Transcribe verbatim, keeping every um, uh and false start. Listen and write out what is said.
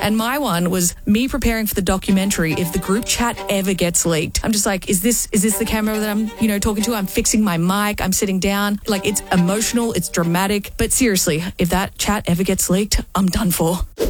And my one was me preparing for the documentary if the group chat ever gets leaked. I'm just like, is this is this the camera that I'm, you know, talking to? I'm fixing my mic. I'm sitting down. Like, it's emotional. It's dramatic. But seriously, if that chat ever gets leaked, I'm done for.